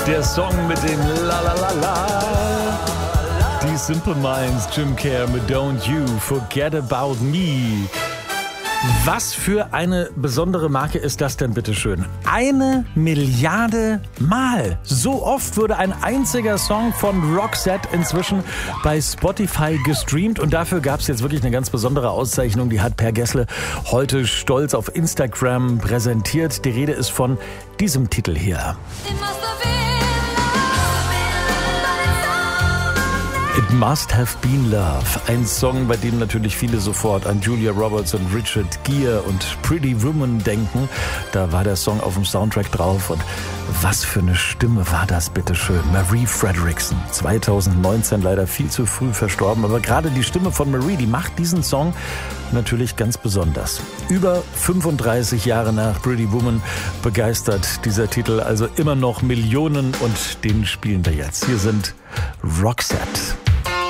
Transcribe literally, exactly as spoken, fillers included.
Der Song mit dem La La La La. Die Simple Minds, Jim Kerr mit Don't You Forget About Me. Was für eine besondere Marke ist das denn, bitteschön? Eine Milliarde Mal. So oft wurde ein einziger Song von Roxette inzwischen bei Spotify gestreamt. Und dafür gab es jetzt wirklich eine ganz besondere Auszeichnung. Die hat Per Gessle heute stolz auf Instagram präsentiert. Die Rede ist von diesem Titel hier. It Must Have Been Love. Ein Song, bei dem natürlich viele sofort an Julia Roberts und Richard Gere und Pretty Woman denken. Da war der Song auf dem Soundtrack drauf. Und was für eine Stimme war das, bitteschön. Marie Frederickson, zweitausendneunzehn leider viel zu früh verstorben. Aber gerade die Stimme von Marie, die macht diesen Song natürlich ganz besonders. Über fünfunddreißig Jahre nach Pretty Woman begeistert dieser Titel also immer noch Millionen und den spielen wir jetzt. Hier sind Roxette.